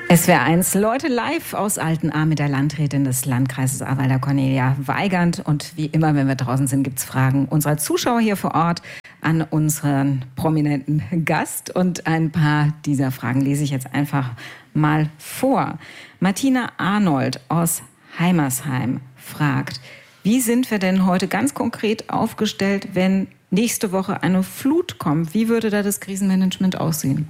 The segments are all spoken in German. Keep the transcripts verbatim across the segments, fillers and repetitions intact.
S W R eins Leute live aus Altenahr mit der Landrätin des Landkreises Ahrweiler, Cornelia Weigand. Und wie immer, wenn wir draußen sind, gibt es Fragen unserer Zuschauer hier vor Ort an unseren prominenten Gast. Und ein paar dieser Fragen lese ich jetzt einfach mal vor. Martina Arnold aus Heimersheim fragt, wie sind wir denn heute ganz konkret aufgestellt, wenn nächste Woche eine Flut kommt? Wie würde da das Krisenmanagement aussehen?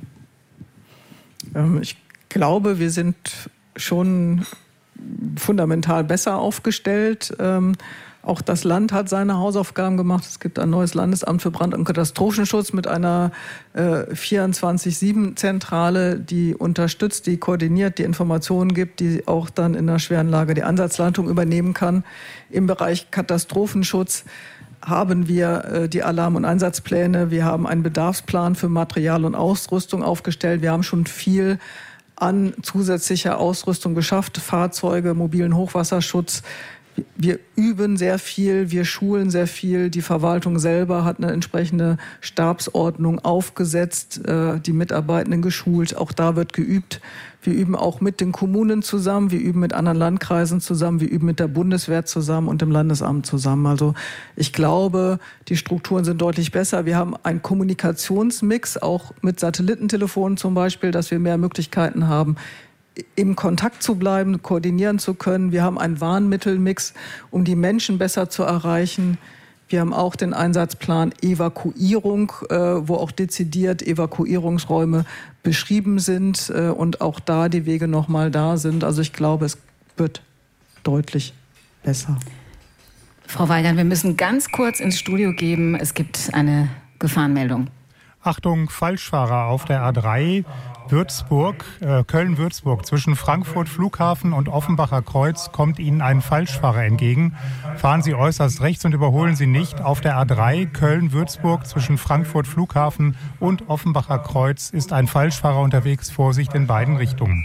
Ähm, ich Ich glaube, wir sind schon fundamental besser aufgestellt. Ähm, auch das Land hat seine Hausaufgaben gemacht. Es gibt ein neues Landesamt für Brand- und Katastrophenschutz mit einer äh, vierundzwanzig sieben Zentrale, die unterstützt, die koordiniert, die Informationen gibt, die auch dann in einer schweren Lage die Ansatzleitung übernehmen kann. Im Bereich Katastrophenschutz haben wir äh, die Alarm- und Einsatzpläne. Wir haben einen Bedarfsplan für Material und Ausrüstung aufgestellt. Wir haben schon viel an zusätzlicher Ausrüstung beschafft, Fahrzeuge, mobilen Hochwasserschutz. Wir üben sehr viel, wir schulen sehr viel. Die Verwaltung selber hat eine entsprechende Stabsordnung aufgesetzt, die Mitarbeitenden geschult. Auch da wird geübt. Wir üben auch mit den Kommunen zusammen, wir üben mit anderen Landkreisen zusammen, wir üben mit der Bundeswehr zusammen und dem Landesamt zusammen. Also ich glaube, die Strukturen sind deutlich besser. Wir haben einen Kommunikationsmix, auch mit Satellitentelefonen zum Beispiel, dass wir mehr Möglichkeiten haben, im Kontakt zu bleiben, koordinieren zu können. Wir haben einen Warnmittelmix, um die Menschen besser zu erreichen. Wir haben auch den Einsatzplan Evakuierung, äh, wo auch dezidiert Evakuierungsräume beschrieben sind äh, und auch da die Wege nochmal da sind. Also ich glaube, es wird deutlich besser. Frau Weigand, wir müssen ganz kurz ins Studio geben. Es gibt eine Gefahrenmeldung. Achtung, Falschfahrer auf der A drei. Würzburg, äh, Köln-Würzburg, zwischen Frankfurt Flughafen und Offenbacher Kreuz kommt Ihnen ein Falschfahrer entgegen. Fahren Sie äußerst rechts und überholen Sie nicht. Auf der A drei Köln-Würzburg zwischen Frankfurt Flughafen und Offenbacher Kreuz ist ein Falschfahrer unterwegs. Vorsicht in beiden Richtungen.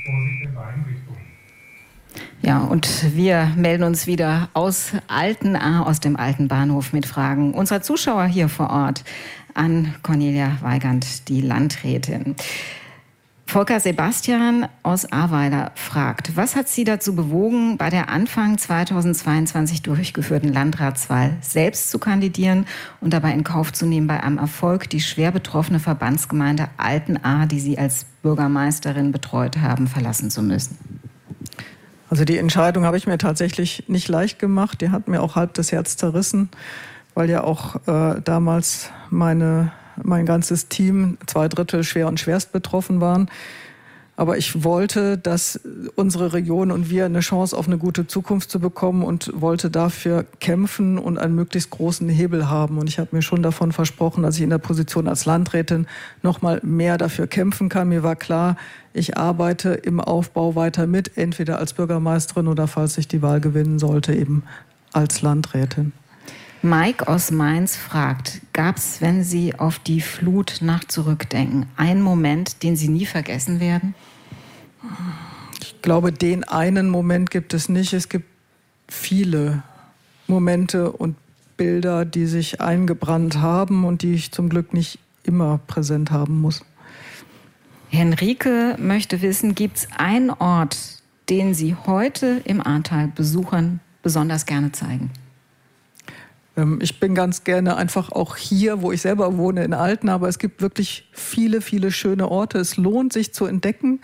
Ja, und wir melden uns wieder aus Altenahr, aus dem alten Bahnhof mit Fragen unserer Zuschauer hier vor Ort an Cornelia Weigand, die Landrätin. Volker Sebastian aus Ahrweiler fragt, was hat Sie dazu bewogen, bei der Anfang zweitausendzweiundzwanzig durchgeführten Landratswahl selbst zu kandidieren und dabei in Kauf zu nehmen, bei einem Erfolg die schwer betroffene Verbandsgemeinde Altenahr, die Sie als Bürgermeisterin betreut haben, verlassen zu müssen? Also die Entscheidung habe ich mir tatsächlich nicht leicht gemacht. Die hat mir auch halb das Herz zerrissen, weil ja auch äh, damals meine mein ganzes Team, zwei Drittel schwer und schwerst betroffen waren. Aber ich wollte, dass unsere Region und wir eine Chance auf eine gute Zukunft zu bekommen und wollte dafür kämpfen und einen möglichst großen Hebel haben. Und ich habe mir schon davon versprochen, dass ich in der Position als Landrätin noch mal mehr dafür kämpfen kann. Mir war klar, ich arbeite im Aufbau weiter mit, entweder als Bürgermeisterin oder, falls ich die Wahl gewinnen sollte, eben als Landrätin. Mike aus Mainz fragt, gab es, wenn Sie auf die Flutnacht zurückdenken, einen Moment, den Sie nie vergessen werden? Ich glaube, den einen Moment gibt es nicht. Es gibt viele Momente und Bilder, die sich eingebrannt haben und die ich zum Glück nicht immer präsent haben muss. Henrike möchte wissen, gibt es einen Ort, den Sie heute im Ahrtal Besuchern besonders gerne zeigen? Ich bin ganz gerne einfach auch hier, wo ich selber wohne, in Altenahr, aber es gibt wirklich viele, viele schöne Orte. Es lohnt sich zu entdecken.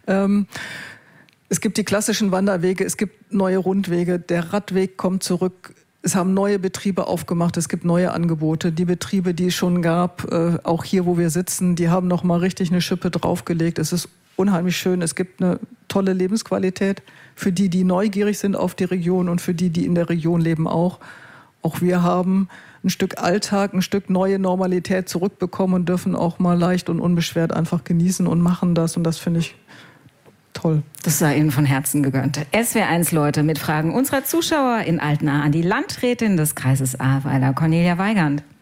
Es gibt die klassischen Wanderwege, es gibt neue Rundwege, der Radweg kommt zurück. Es haben neue Betriebe aufgemacht, es gibt neue Angebote. Die Betriebe, die es schon gab, auch hier, wo wir sitzen, die haben noch mal richtig eine Schippe draufgelegt. Es ist unheimlich schön, es gibt eine tolle Lebensqualität für die, die neugierig sind auf die Region und für die, die in der Region leben auch. Auch wir haben ein Stück Alltag, ein Stück neue Normalität zurückbekommen und dürfen auch mal leicht und unbeschwert einfach genießen und machen das. Und das finde ich toll. Das sei Ihnen von Herzen gegönnt. S W R eins Leute mit Fragen unserer Zuschauer in Altenahr an die Landrätin des Kreises Ahrweiler, Cornelia Weigand.